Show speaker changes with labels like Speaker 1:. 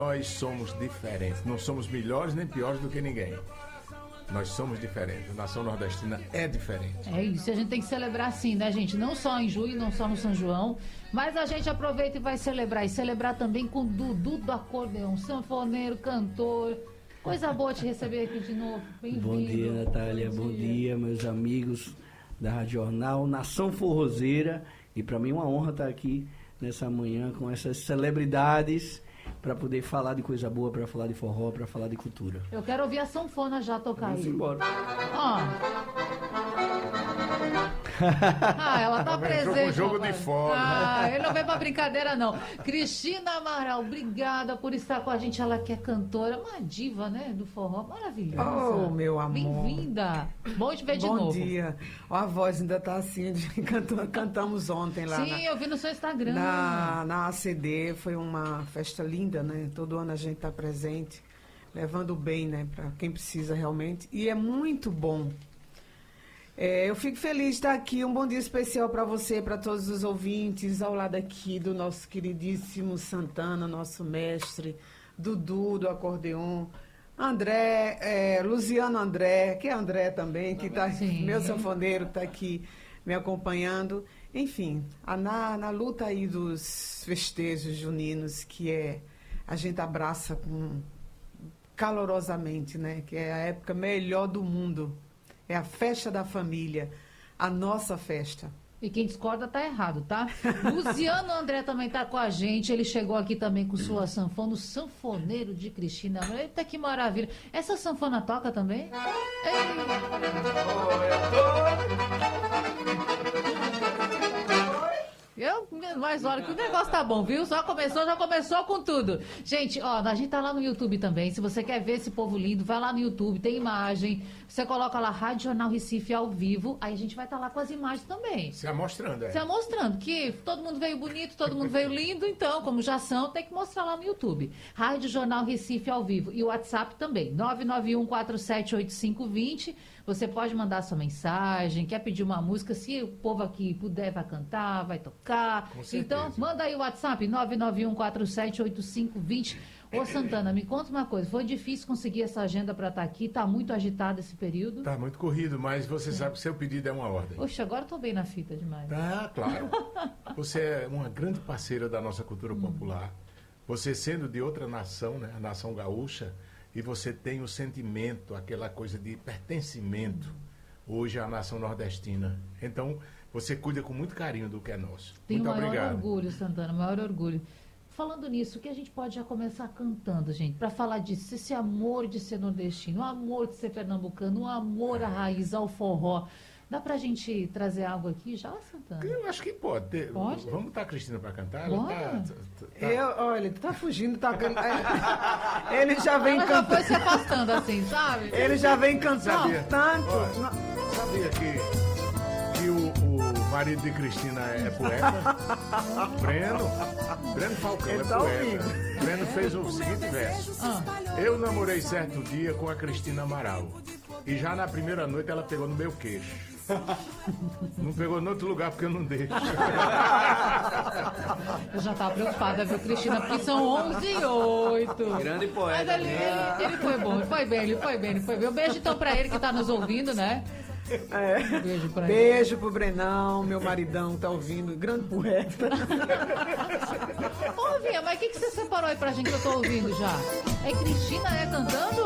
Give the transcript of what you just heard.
Speaker 1: Nós somos diferentes, não somos melhores nem piores do que ninguém. Nós somos diferentes, a nação nordestina é diferente.
Speaker 2: É isso, a gente tem que celebrar assim, né, gente? Não só em julho, não só no São João, mas a gente aproveita e vai celebrar. E celebrar também com o Dudu do acordeão, sanfoneiro, cantor. Coisa boa te receber aqui de novo. Bem-vindo.
Speaker 3: Bom dia, Natália. Bom dia, meus amigos da Rádio Jornal, Nação Forrozeira. E para mim é uma honra estar aqui nessa manhã com essas celebridades para poder falar de coisa boa, para falar de forró, para falar de cultura.
Speaker 2: Eu quero ouvir a sanfona já tocar aí.
Speaker 3: Vamos embora.
Speaker 2: Ó. Ela tá presente.
Speaker 1: Com o jogo de fora.
Speaker 2: Ele não veio pra brincadeira, não. Cristina Amaral, obrigada por estar com a gente. Ela que é cantora, uma diva, né, do forró, maravilhosa.
Speaker 4: Oh, meu amor.
Speaker 2: Bem-vinda. Bom te ver de novo.
Speaker 4: Bom dia. A voz ainda tá assim, cantamos ontem lá.
Speaker 2: Sim, eu vi no seu Instagram.
Speaker 4: Na ACD, foi uma festa linda, né? Todo ano a gente tá presente, levando bem, né, para quem precisa realmente. E é muito bom. Eu fico feliz de estar aqui. Um bom dia especial para você, para todos os ouvintes, ao lado aqui do nosso queridíssimo Santana, nosso mestre, Dudu do acordeon, André, Luciano André, que é André também, que está meu sanfoneiro, está aqui me acompanhando. Enfim, na luta aí dos festejos juninos, que a gente abraça calorosamente, né? Que é a época melhor do mundo. É a festa da família, a nossa festa.
Speaker 2: E quem discorda tá errado, tá? Luciano André também tá com a gente. Ele chegou aqui também com sua sanfona, o sanfoneiro de Cristina. Eita, que maravilha. Essa sanfona toca também? Mas olha que o negócio tá bom, viu? Já começou com tudo. Gente, ó, a gente tá lá no YouTube também. Se você quer ver esse povo lindo, vai lá no YouTube, tem imagem. Você coloca lá Rádio Jornal Recife ao vivo, aí a gente vai estar lá com as imagens também.
Speaker 1: Se amostrando,
Speaker 2: Se amostrando que todo mundo veio bonito, todo mundo veio lindo, então, como já são, tem que mostrar lá no YouTube. Rádio Jornal Recife ao vivo. E o WhatsApp também, 991478520. Você pode mandar sua mensagem, quer pedir uma música, se o povo aqui puder, vai cantar, vai tocar.
Speaker 1: Com certeza.
Speaker 2: Então, manda aí o WhatsApp, 991478520. Ô Santana, me conta uma coisa, foi difícil conseguir essa agenda para estar aqui? Tá muito agitado esse período?
Speaker 1: Tá muito corrido, mas você sabe que seu pedido é uma ordem.
Speaker 2: Oxe, agora eu tô bem na fita demais.
Speaker 1: Tá, claro. Você é uma grande parceira da nossa cultura popular. Você sendo de outra nação, né, a nação gaúcha, e você tem o sentimento, aquela coisa de pertencimento, hoje à nação nordestina. Então, você cuida com muito carinho do que é nosso.
Speaker 2: Tenho
Speaker 1: muito
Speaker 2: maior
Speaker 1: obrigado.
Speaker 2: Orgulho, Santana, maior orgulho. Falando nisso, o que a gente pode já começar cantando, gente, para falar disso, esse amor de ser nordestino, o amor de ser pernambucano, o amor à raiz, ao forró. Dá pra gente trazer algo aqui já, Santana?
Speaker 1: Eu acho que pode.
Speaker 2: Pode?
Speaker 1: Vamos botar a Cristina para cantar?
Speaker 2: Bora.
Speaker 4: Olha, ele tá fugindo, ele já vem
Speaker 2: Ela já foi
Speaker 4: cantando.
Speaker 2: se afastando assim, sabe?
Speaker 4: Ele já vem cantando
Speaker 1: Sabia.
Speaker 4: tanto.
Speaker 1: Olha, sabia que o marido de Cristina é poeta? Breno Falcão
Speaker 4: Ele
Speaker 1: é
Speaker 4: tá
Speaker 1: poeta.
Speaker 4: ouvindo.
Speaker 1: Breno fez o seguinte verso. Eu namorei certo dia com a Cristina Amaral. E já na primeira noite ela pegou no meu queixo. Não pegou em outro lugar porque eu não deixo.
Speaker 2: Eu já tava preocupada, viu, Cristina? Porque são 11h08.
Speaker 3: Grande poeta.
Speaker 2: Mas ele foi bom, ele foi bem. Um beijo então pra ele que tá nos ouvindo, né? Um beijo pra ele.
Speaker 4: Beijo pro Brenão, meu maridão, tá ouvindo, grande poeta.
Speaker 2: Ô, Vinha, mas o que você separou aí pra gente que eu tô ouvindo já? É Cristina, cantando?